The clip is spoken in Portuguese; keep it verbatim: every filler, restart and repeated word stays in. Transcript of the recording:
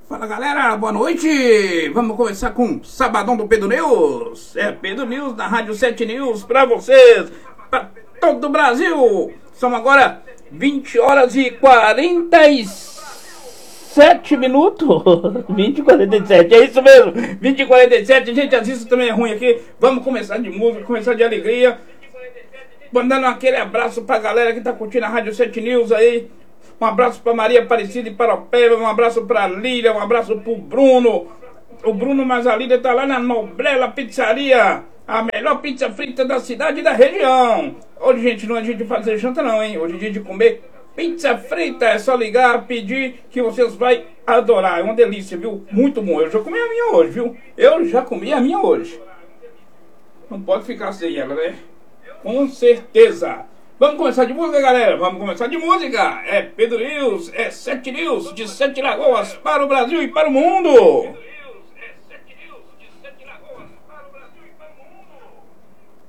Fala galera, boa noite! Vamos começar com o Sabadão do Pedro News. É Pedro News na Rádio sete News pra vocês, pra todo o Brasil. São agora vinte horas e quarenta e sete minutos. vinte e quarenta e sete, é isso mesmo, vinte e quarenta e sete. Gente, assista também é ruim aqui. Vamos começar de música, começar de alegria. Mandando aquele abraço pra galera que tá curtindo a Rádio sete News aí. Um abraço para Maria Aparecida e Paropeba, um abraço para Lília, um abraço para o Bruno. O Bruno, mas a Lília tá lá na Nobrela Pizzaria, a melhor pizza frita da cidade e da região. Hoje, gente, não é dia de fazer janta não, hein? Hoje é dia de comer pizza frita. É só ligar, pedir, que vocês vão adorar. É uma delícia, viu? Muito bom. Eu já comi a minha hoje, viu? Eu já comi a minha hoje. Não pode ficar sem ela, né? Com certeza. Vamos começar de música, galera. Vamos começar de música. É Pedro News, é sete News, de Sete Lagoas para o Brasil e para o mundo.